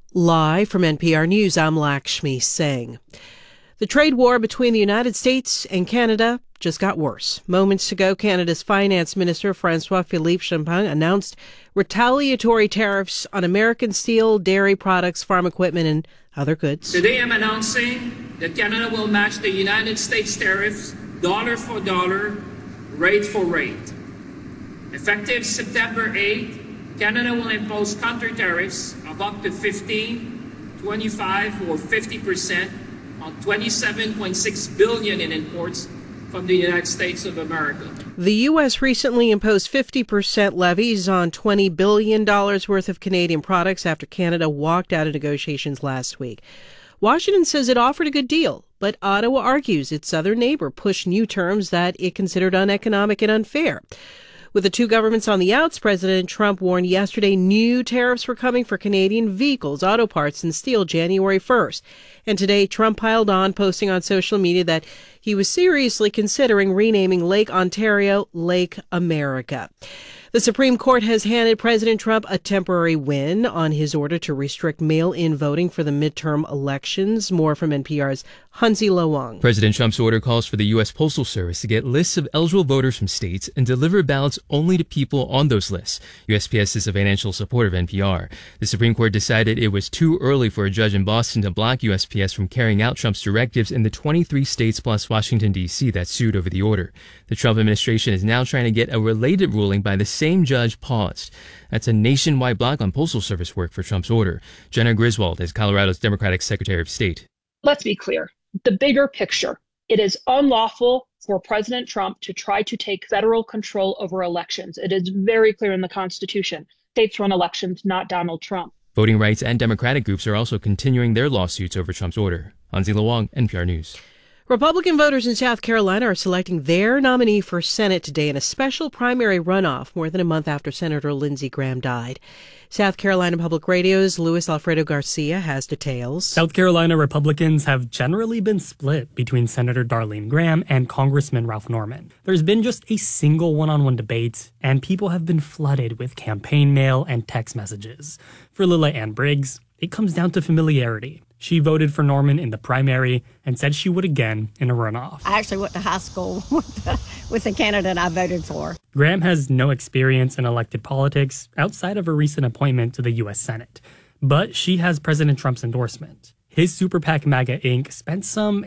Live from NPR News, I'm Lakshmi Singh. The trade war between the United States and Canada just got worse. Moments ago, Canada's Finance Minister, François-Philippe Champagne, announced retaliatory tariffs on American steel, dairy products, farm equipment, and other goods. Today, I'm announcing that Canada will match the United States tariffs dollar for dollar, rate for rate. Effective September 8th, Canada will impose counter tariffs of up to 15, 25, or 50% on $27.6 billion in imports from the United States of America. The U.S. recently imposed 50% levies on $20 billion worth of Canadian products after Canada walked out of negotiations last week. Washington says it offered a good deal, but Ottawa argues its southern neighbor pushed new terms that it considered uneconomic and unfair. With the two governments on the outs, President Trump warned yesterday new tariffs were coming for Canadian vehicles, auto parts, and steel January 1st. And today, Trump piled on, posting on social media that he was seriously considering renaming Lake Ontario Lake America. The Supreme Court has handed President Trump a temporary win on his order to restrict mail-in voting for the midterm elections. More from NPR's Hansi Lo-Wang. President Trump's order calls for the U.S. Postal Service to get lists of eligible voters from states and deliver ballots only to people on those lists. USPS is a financial supporter of NPR. The Supreme Court decided it was too early for a judge in Boston to block USPS from carrying out Trump's directives in the 23 states plus Washington, D.C. that sued over the order. The Trump administration is now trying to get a related ruling by the same judge paused. That's a nationwide block on Postal Service work for Trump's order. Jenna Griswold is Colorado's Democratic Secretary of State. Let's be clear. The bigger picture. It is unlawful for President Trump to try to take federal control over elections. It is very clear in the Constitution. States run elections, not Donald Trump. Voting rights and Democratic groups are also continuing their lawsuits over Trump's order. Hansi Lo-Wang, NPR News. Republican voters in South Carolina are selecting their nominee for Senate today in a special primary runoff more than a month after Senator Lindsey Graham died. South Carolina Public Radio's Luis Alfredo Garcia has details. South Carolina Republicans have generally been split between Senator Darlene Graham and Congressman Ralph Norman. There's been just a single one-on-one debate, and people have been flooded with campaign mail and text messages. For Lila Ann Briggs, it comes down to familiarity. She voted for Norman in the primary and said she would again in a runoff. I actually went to high school with the candidate I voted for. Graham has no experience in elected politics outside of a recent appointment to the U.S. Senate, but she has President Trump's endorsement. His Super PAC MAGA Inc. spent some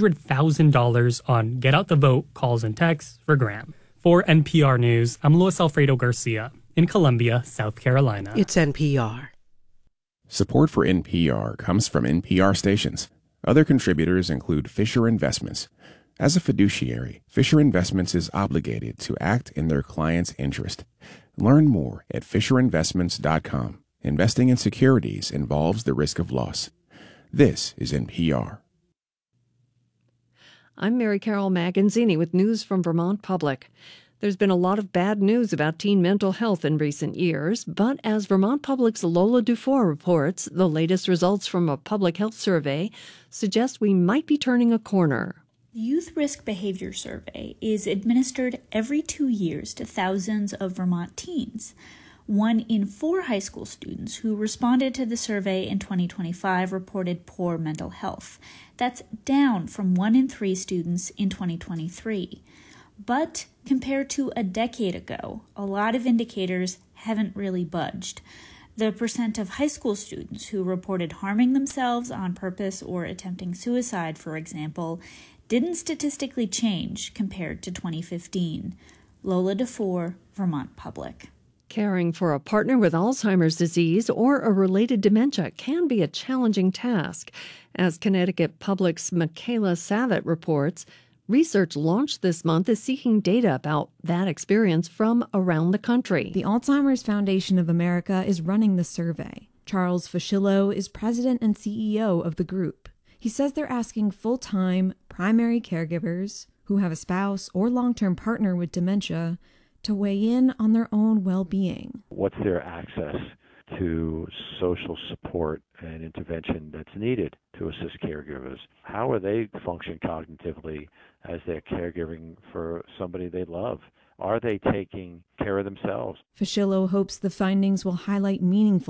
$800,000 on get out the vote calls and texts for Graham. For NPR News, I'm Luis Alfredo Garcia in Columbia, South Carolina. It's NPR. Support for NPR comes from NPR stations. Other contributors include Fisher Investments. As a fiduciary, Fisher Investments is obligated to act in their client's interest. Learn more at FisherInvestments.com. Investing in securities involves the risk of loss. This is NPR. I'm Mary Carol Maganzini with news from Vermont Public. There's been a lot of bad news about teen mental health in recent years, but as Vermont Public's Lola Dufour reports, the latest results from a public health survey suggest we might be turning a corner. The Youth Risk Behavior Survey is administered every 2 years to thousands of Vermont teens. 1 in 4 high school students who responded to the survey in 2025 reported poor mental health. That's down from 1 in 3 students in 2023. But compared to a decade ago, a lot of indicators haven't really budged. The percent of high school students who reported harming themselves on purpose or attempting suicide, for example, didn't statistically change compared to 2015. Lola Dufour, Vermont Public. Caring for a partner with Alzheimer's disease or a related dementia can be a challenging task. As Connecticut Public's Michaela Savitt reports, research launched this month is seeking data about that experience from around the country. The Alzheimer's Foundation of America is running the survey. Charles Fuschillo is president and CEO of the group. He says they're asking full-time primary caregivers who have a spouse or long-term partner with dementia to weigh in on their own well-being. What's their access to social support and intervention that's needed to assist caregivers? How are they function cognitively as they're caregiving for somebody they love? Are they taking care of themselves? Fuschillo hopes the findings will highlight meaningful